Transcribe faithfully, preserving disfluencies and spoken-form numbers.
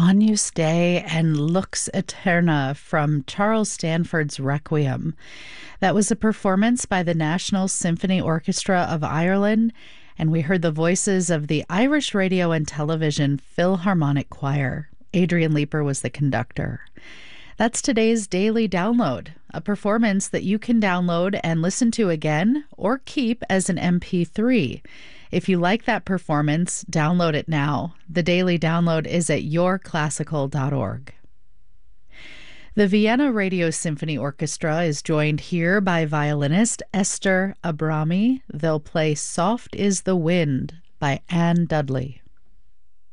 Agnus Dei and Lux Aeterna from Charles Stanford's Requiem. That was a performance by the National Symphony Orchestra of Ireland, and we heard the voices of the Irish Radio and Television Philharmonic Choir. Adrian Leeper was the conductor. That's today's Daily Download, a performance that you can download and listen to again or keep as an M P three. If you like that performance, download it now. The Daily Download is at your classical dot org. The Vienna Radio Symphony Orchestra is joined here by violinist Esther Abrami. They'll play Soft is the Wind by Anne Dudley.